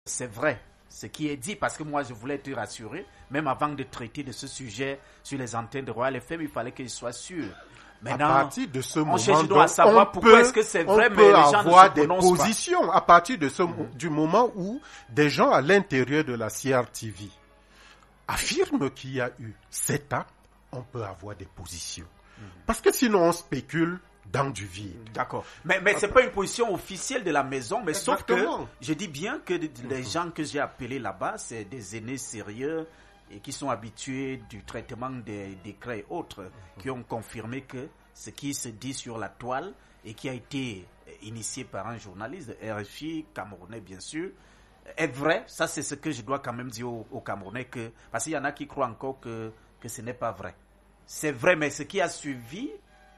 c'est vrai ce qui est dit, parce que moi je voulais te rassurer, même avant de traiter de ce sujet sur les antennes de Royal FM, il fallait que je sois sûr. Maintenant, à partir de ce moment, à savoir pourquoi est-ce que c'est vrai, mais les gens avoir ne se des positions pas. À partir de du moment où des gens à l'intérieur de la CRTV affirment qu'il y a eu cet acte, on peut avoir des positions. Parce que sinon on spécule dans du vide. D'accord. Mais c'est pas une position officielle de la maison, mais Exactement. sauf que je dis bien que les gens que j'ai appelés là-bas, c'est des aînés sérieux et qui sont habitués du traitement des décrets et autres, qui ont confirmé que ce qui se dit sur la toile et qui a été initié par un journaliste de RFI, camerounais bien sûr, est vrai. Ça, c'est ce que je dois quand même dire aux Camerounais, parce qu'il y en a qui croient encore que ce n'est pas vrai. C'est vrai, mais ce qui a suivi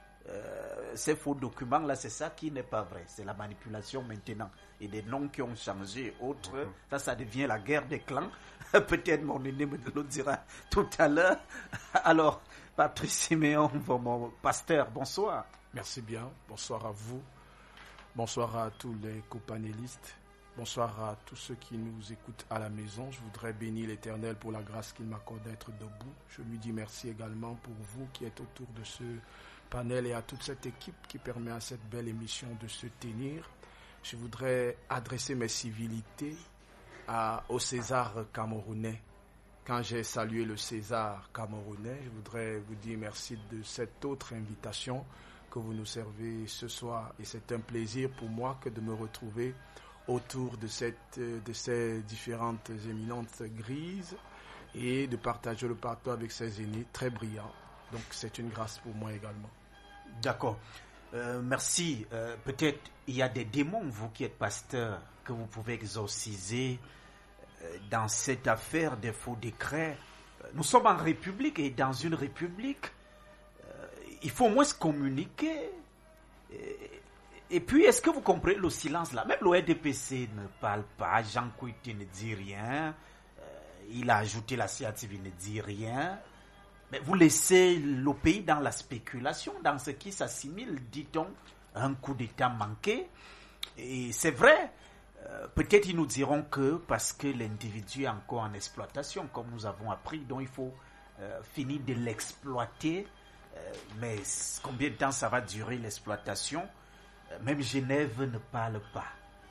ces faux documents-là, c'est ça qui n'est pas vrai. C'est la manipulation maintenant. Et des noms qui ont changé et autres. Ça devient la guerre des clans. Peut-être mon aîné me le dira tout à l'heure. Alors, Patrice Siméon, mon pasteur, bonsoir. Merci bien. Bonsoir à vous. Bonsoir à tous les copanélistes. Bonsoir à tous ceux qui nous écoutent à la maison. Je voudrais bénir l'Éternel pour la grâce qu'il m'accorde d'être debout. Je lui dis merci également pour vous qui êtes autour de ce panel et à toute cette équipe qui permet à cette belle émission de se tenir. Je voudrais adresser mes civilités au César camerounais. Quand j'ai salué le César camerounais, je voudrais vous dire merci de cette autre invitation que vous nous servez ce soir. Et c'est un plaisir pour moi que de me retrouver autour de ces différentes éminentes grises et de partager le plateau avec ces aînés très brillants. Donc c'est une grâce pour moi également. D'accord. Merci. Peut-être il y a des démons, vous qui êtes pasteur, que vous pouvez exorciser dans cette affaire des faux décrets. Nous sommes en République et dans une République, il faut au moins se communiquer. Et puis, est-ce que vous comprenez le silence là? Même l'ORDPC ne parle pas, Jean Kouité ne dit rien, il a ajouté la CRTV, ne dit rien. Mais vous laissez le pays dans la spéculation, dans ce qui s'assimile, dit-on, un coup d'État manqué. Et c'est vrai, peut-être ils nous diront que parce que l'individu est encore en exploitation, comme nous avons appris, donc il faut finir de l'exploiter. Mais combien de temps ça va durer l'exploitation? Même Genève ne parle pas.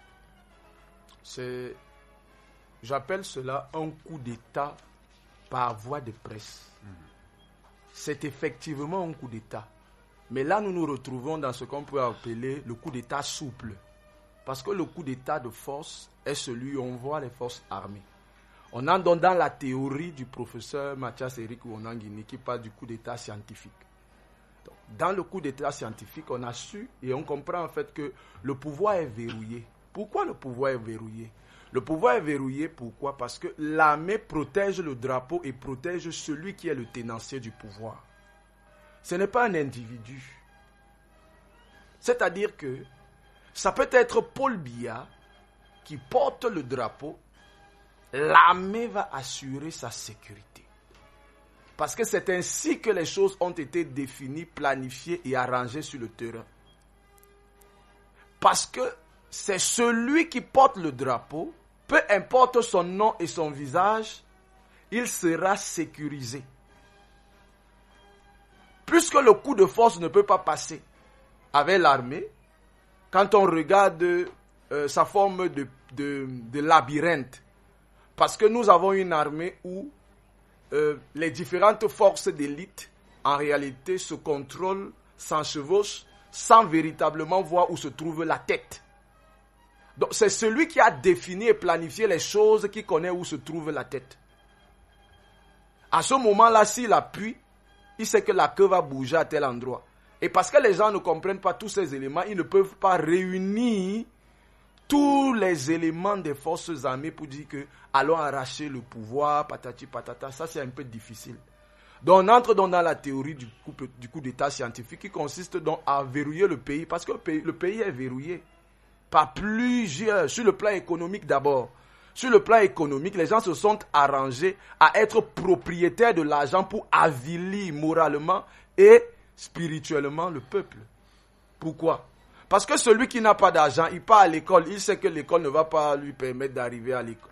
J'appelle cela un coup d'État par voie de presse. C'est effectivement un coup d'État. Mais là, nous nous retrouvons dans ce qu'on peut appeler le coup d'État souple. Parce que le coup d'État de force est celui où on voit les forces armées. On entre donc dans la théorie du professeur Mathias Eric Ouonangini qui parle du coup d'État scientifique. Donc, dans le coup d'État scientifique, on a su et on comprend en fait que le pouvoir est verrouillé. Pourquoi le pouvoir est verrouillé? Le pouvoir est verrouillé, pourquoi? Parce que l'armée protège le drapeau et protège celui qui est le tenancier du pouvoir. Ce n'est pas un individu. C'est-à-dire que ça peut être Paul Biya qui porte le drapeau, l'armée va assurer sa sécurité. Parce que c'est ainsi que les choses ont été définies, planifiées et arrangées sur le terrain. Parce que c'est celui qui porte le drapeau, peu importe son nom et son visage, il sera sécurisé. Puisque le coup de force ne peut pas passer avec l'armée, quand on regarde sa forme de labyrinthe, parce que nous avons une armée où les différentes forces d'élite, en réalité, se contrôlent, s'enchevauchent, sans véritablement voir où se trouve la tête. Donc, c'est celui qui a défini et planifié les choses qui connaît où se trouve la tête. À ce moment-là, s'il appuie, il sait que la queue va bouger à tel endroit. Et parce que les gens ne comprennent pas tous ces éléments, ils ne peuvent pas réunir tous les éléments des forces armées pour dire que allons arracher le pouvoir, patati patata. Ça, c'est un peu difficile. Donc, on entre donc dans la théorie du coup d'État scientifique qui consiste donc à verrouiller le pays, parce que le pays est verrouillé par plusieurs, sur le plan économique d'abord. Sur le plan économique, les gens se sont arrangés à être propriétaires de l'argent pour avilir moralement et spirituellement le peuple. Pourquoi? Parce que celui qui n'a pas d'argent, il part à l'école, il sait que l'école ne va pas lui permettre d'arriver